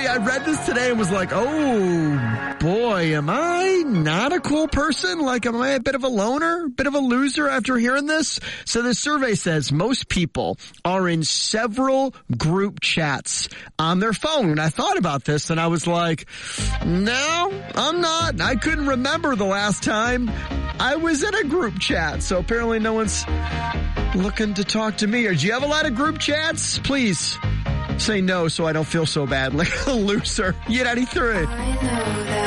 I read this today and was like, oh boy, am I not a cool person? Like, am I a bit of a loner, a bit of a loser after hearing this? So the survey says most people are in several group chats on their phone. And I thought about this and I was like, no, I'm not. I couldn't remember the last time I was in a group chat. So apparently no one's looking to talk to me. Or do you have a lot of group chats? Please say no so I don't feel so bad like a loser. Yet 93.